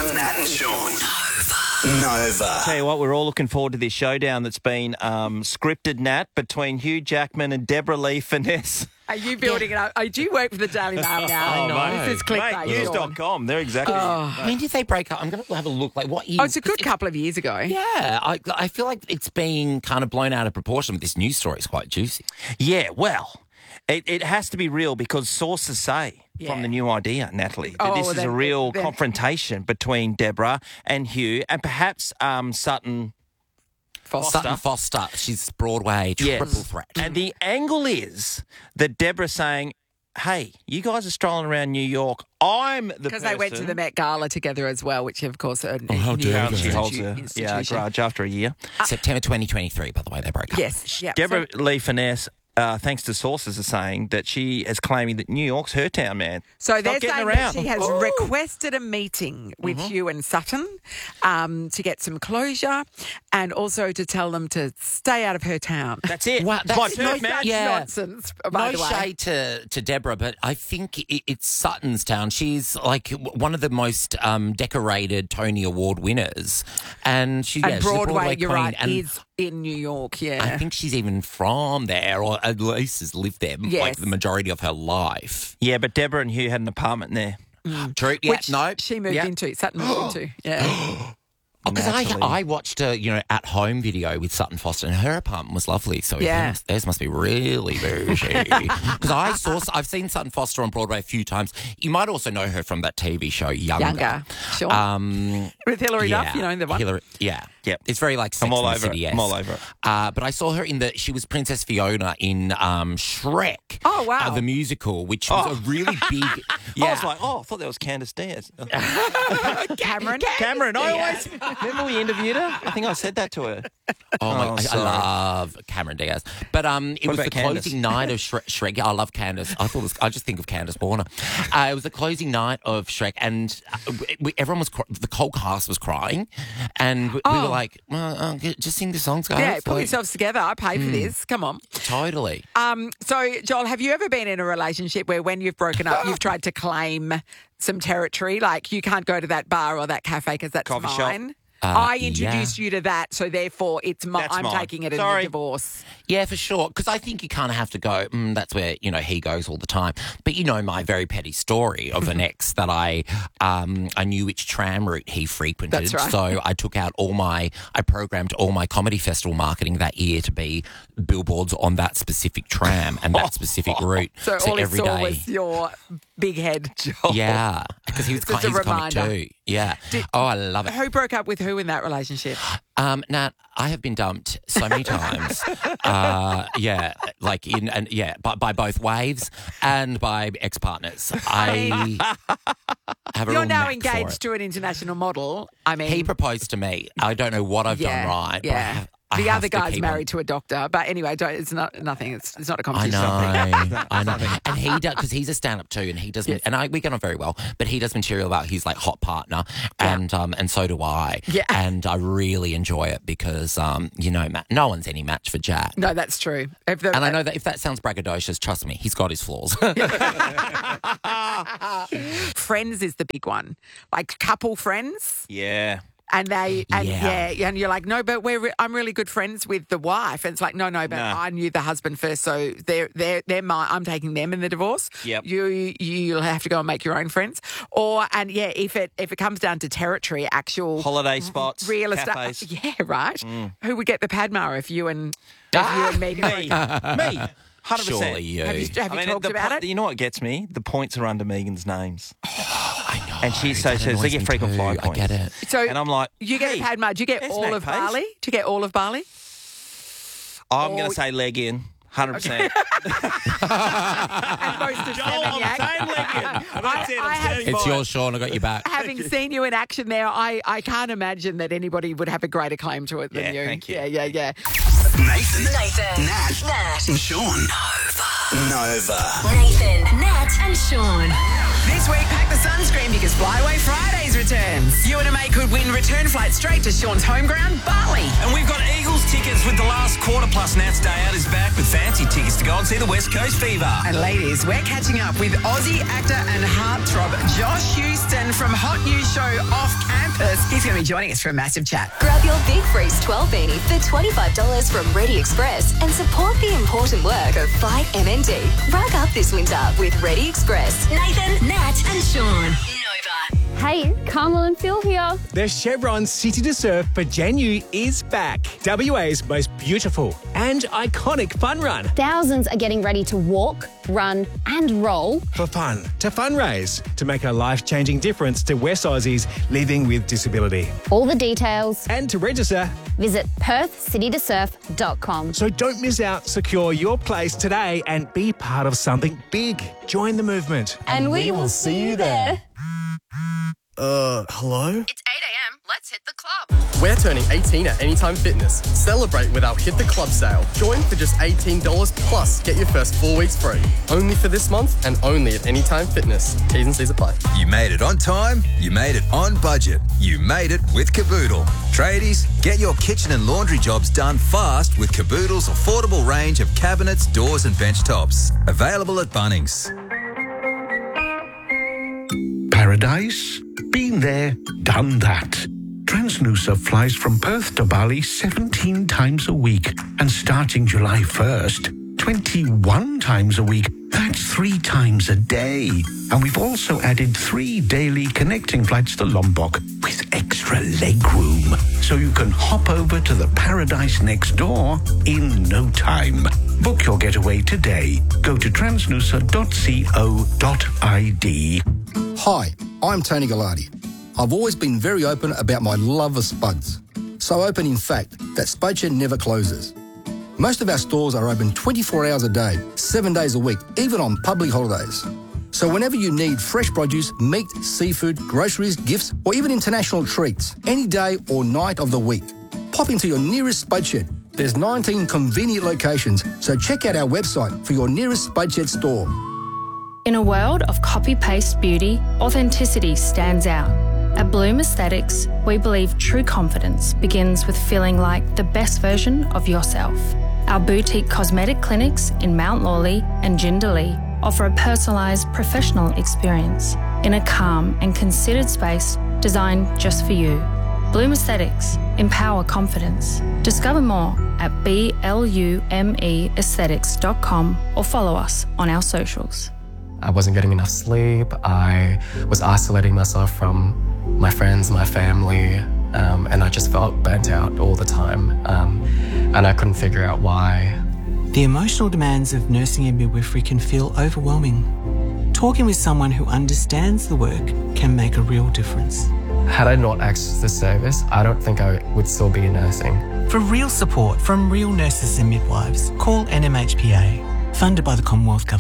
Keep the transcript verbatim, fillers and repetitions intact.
Nat and Sean. Nova. Nova. Tell you what, we're all looking forward to this showdown that's been um, scripted, Nat, between Hugh Jackman and Deborah Lee Finesse. Are you building it up? Oh, do you work for the Daily Mail now? Oh, no. This is clickbait. News dot com. They're exactly. Oh. When did they break up? I'm going to have a look. Like what year? Oh, it's a good couple of years ago. Yeah, I, I feel like it's being kind of blown out of proportion, but this news story is quite juicy. Yeah, well, it, it has to be real because sources say Yeah. from the New Idea, Natalie, that Oh, this is then- a real then- confrontation between Deborah and Hugh and perhaps um, Sutton. Foster. Sutton Foster, she's Broadway Yes. triple threat. And the angle is that Deborah's saying, hey, you guys are strolling around New York. I'm the person. Because they went to the Met Gala together as well, which of course are Oh, how dare She they. holds a yeah, grudge after a year. September twenty twenty-three, by the way, they broke up. Yes. Yeah. Deborah So, Lee Finesse, uh, thanks to sources, are saying that she is claiming that New York's her town, man. so Stop they're getting saying around. that she has Ooh. requested a meeting with Mm-hmm. Hugh and Sutton um, to get some closure and also to tell them to stay out of her town. That's it. Well, It's my that's- turf, no, man. That's Yeah. nonsense, by No the way. shade to, to Deborah, but I think it, it's Sutton's town. She's like w- one of the most um, decorated Tony Award winners. And, she, yeah, And she's a Broadway, Broadway you're queen, right, and is in New York, yeah. I think she's even from there, or at least has lived there like Yes. the majority of her life. Yeah, but Deborah and Hugh had an apartment there. True? Yeah, Which no. she moved yeah. into, Sutton moved into, yeah. Because I, Naturally. I watched a you know at home video with Sutton Foster, and her apartment was lovely. So Yeah. theirs, theirs must be really bougie. Because I saw I've seen Sutton Foster on Broadway a few times. You might also know her from that T V show Younger. Younger, sure. Um, With Hilary yeah, Duff, you know, the one. Hillary, yeah, Yep. It's very like Sex I'm all and the over City. it. I'm all over it. Uh, but I saw her in the. She was Princess Fiona in um, Shrek. Oh, wow. uh, the musical, which was Oh. a really big. Yeah. I was like, oh, I thought that was Candace Diaz. Cameron. Cameron, I always remember we interviewed her. I think I said that to her. Oh, my, Oh, I, I sorry. love Cameron Diaz. But um, it What was the about Candace? closing night of Shrek. Shrek. Yeah, I love Candace. I thought it was, I just think of Candace Warner. Uh, it was the closing night of Shrek, and uh, we, everyone was cr- the whole cast was crying, and we, we Oh. were like, well, uh, just sing the songs, guys. Yeah, put Like, yourselves together. I pay Hmm. for this. Come on. totally. Um, so, Joel, have you ever been in a relationship where when you've broken up, you've tried to claim some territory? Like, you can't go to that bar or that cafe because that's Coffee shop. mine. Uh, I introduced you to that, so therefore it's my, That's I'm mine. taking it as Sorry. a divorce. Yeah, for sure. Because I think you kind of have to go, mm, that's where, you know, he goes all the time. But you know my very petty story of an ex that I um, I knew which tram route he frequented. That's right. So I took out all my, I programmed all my comedy festival marketing that year to be billboards on that specific tram and that specific route. So, all he saw was your big head. Yeah, because he was, Just he a was comic reminder. too. Yeah. oh, I love it. Who broke up with who in that relationship? Um, Nat, I have been dumped so many times. uh, yeah, like in and yeah, by, by both waves and by ex-partners. I have a You're real now knack for engaged it. to an international model. I mean, He proposed to me. I don't know what I've yeah, done right. But I yeah. have, I the have other to guy's keep married on. to a doctor, but anyway, don't, it's not nothing. It's, it's not a I competition. know, I know, and he does because he's a stand-up too, and he does, Yes. and I we get on very well. But he does material about his like hot partner, and um, and so do I. Yeah. and I really enjoy it because um, you know, ma- no one's any match for Jack. No, that's true. If the, And I know that if that sounds braggadocious, trust me, he's got his flaws. Friends is the big one, like couple friends. Yeah. And they, and Yeah. yeah. and you're like, no, but we're, re- I'm really good friends with the wife. And it's like, no, no, but No. I knew the husband first, so they're, they're, they're my, I'm taking them in the divorce. Yep. You, you'll have to go and make your own friends. Or, and yeah, if it, if it comes down to territory, actual Holiday spots, real cafes. estate. Yeah, right. Mm. Who would get the Padma if you and, if you and me? Me. Me. one hundred percent. Surely you. Have you, have I you mean, talked the about po- it? You know what gets me? The points are under Megan's names. I know. And she's so that says they annoys get me frequent too. fly I points. get it. So And I'm like, you get hey, a Padma. Do you get there's all of Mac Pace. Bali? Do you get all of Bali? I'm Or- going to say leg in. one hundred percent. And most of Seminyak. I- I have- It's yours, Sean. I got your back. Having seen you in action there, I, I can't imagine that anybody would have a greater claim to it than Yeah, you. thank you. Yeah, yeah, yeah. Nathan, Nathan, Nat, Nat, and Sean. Nova. Nathan, Nat, and Sean. This week, pack the sunscreen because Flyaway Fridays returns. You and a mate could win return flights straight to Sean's home ground, Bali. And we've got Eagles tickets with the last quarter plus Nat's Day Out is back with fancy tickets to go and see the West Coast Fever. And ladies, we're catching up with Aussie actor and heartthrob Josh Houston from Hot News Show Off Camera. He's going to be joining us for a massive chat. Grab your Big Freeze twelve beanie for twenty-five dollars from Ready Express and support the important work of Fight M N D. Rug up this winter with Ready Express. Nathan, Nat and Sean. Nova. Hey, Carmel and Phil here. The Chevron City to Surf for Janu is back. W A's most beautiful and iconic fun run. Thousands are getting ready to walk, run and roll. For fun, to fundraise, to make a life-changing difference to West Aussies living with disability. All the details. And to register, visit perth city to surf dot com. So don't miss out. Secure your place today and be part of something big. Join the movement. And, and we, we will see you there. Uh, hello? It's eight a.m. Let's hit the club. We're turning eighteen at Anytime Fitness. Celebrate with our Hit the Club sale. Join for just eighteen dollars plus get your first four weeks free. Only for this month and only at Anytime Fitness. T's and C's apply. You made it on time. You made it on budget. You made it with Caboodle. Tradies, get your kitchen and laundry jobs done fast with Caboodle's affordable range of cabinets, doors and bench tops. Available at Bunnings. Paradise? Been there, done that. Transnusa flies from Perth to Bali seventeen times a week. And starting July first, twenty-one times a week. That's three times a day. And we've also added three daily connecting flights to Lombok with extra leg room. So you can hop over to the paradise next door in no time. Book your getaway today. Go to transnusa dot co dot I D. Hi, I'm Tony Gallardi. I've always been very open about my love of spuds. So open, in fact, that Spudshed never closes. Most of our stores are open twenty-four hours a day, seven days a week, even on public holidays. So whenever you need fresh produce, meat, seafood, groceries, gifts, or even international treats, any day or night of the week, pop into your nearest Spudshed. There's nineteen convenient locations, so check out our website for your nearest Spudshed store. In a world of copy-paste beauty, authenticity stands out. At Bloom Aesthetics, we believe true confidence begins with feeling like the best version of yourself. Our boutique cosmetic clinics in Mount Lawley and Jindalee offer a personalised professional experience in a calm and considered space designed just for you. Bloom Aesthetics. Empower confidence. Discover more at blume aesthetics dot com or follow us on our socials. I wasn't getting enough sleep. I was isolating myself from my friends, my family, um, and I just felt burnt out all the time. Um, and I couldn't figure out why. The emotional demands of nursing and midwifery can feel overwhelming. Talking with someone who understands the work can make a real difference. Had I not accessed this service, I don't think I would still be nursing. For real support from real nurses and midwives, call N M H P A, funded by the Commonwealth Government.